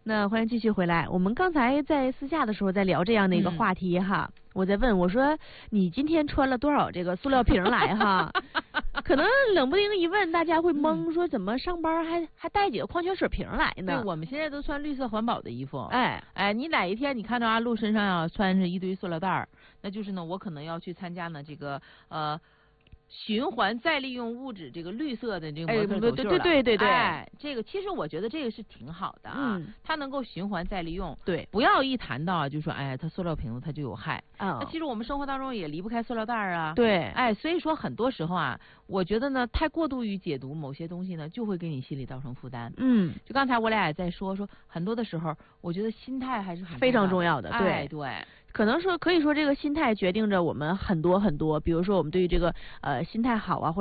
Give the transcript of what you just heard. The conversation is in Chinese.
那欢迎继续回来。我们刚才在私下的时候在聊这样的一个话题哈，我在问我说你今天穿了多少这个塑料瓶来哈？可能冷不丁一问，大家会懵，说怎么上班还带几个矿泉水瓶来呢？ 对，我们现在都穿绿色环保的衣服。 哎， 你哪一天你看到阿路身上要穿着一堆塑料袋儿，那就是呢，我可能要去参加呢这个循环再利用物质这个绿色的这个模特走秀了。 对， 这个其实我觉得这个是挺好的啊，它能够循环再利用。 对， 不要一谈到就说它塑料瓶子它就有害。那其实我们生活当中也离不开塑料袋啊。 对， 所以说很多时候啊，我觉得呢，太过度于解读某些东西呢，就会给你心里造成负担。就刚才我俩也在说很多的时候，我觉得心态还是非常重要的。 对。 可能可以说这个心态决定着我们很多，比如说我们对于这个心态好啊，或者